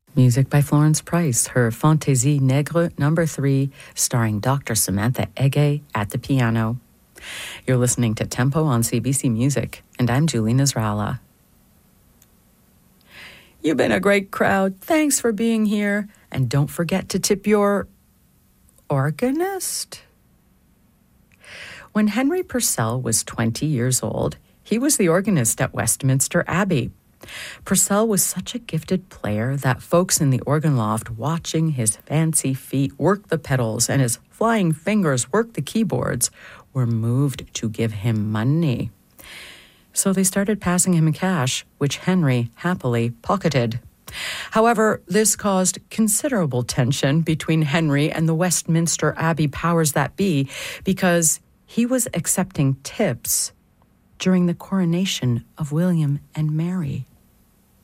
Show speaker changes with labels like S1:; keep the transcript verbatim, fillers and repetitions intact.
S1: Music by Florence Price, her Fantaisie Nègre number three, starring Doctor Samantha Ege at the piano. You're listening to Tempo on C B C Music, and I'm Julie Nasrallah. You've been a great crowd. Thanks for being here. And don't forget to tip your organist. When Henry Purcell was twenty years old, he was the organist at Westminster Abbey. Purcell was such a gifted player that folks in the organ loft, watching his fancy feet work the pedals and his flying fingers work the keyboards, were moved to give him money. So they started passing him cash, which Henry happily pocketed. However, this caused considerable tension between Henry and the Westminster Abbey powers that be, because he was accepting tips during the coronation of William and Mary.